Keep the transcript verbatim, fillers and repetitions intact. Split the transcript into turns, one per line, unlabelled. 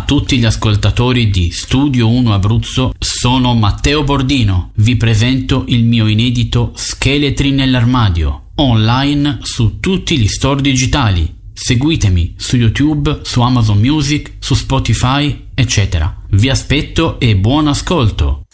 tutti gli ascoltatori di Studio uno Abruzzo, sono Matteo Bordino. Vi presento il mio inedito Scheletri nell'armadio, online su tutti gli store digitali. Seguitemi su YouTube, su Amazon Music, su Spotify, eccetera. Vi aspetto e buon ascolto.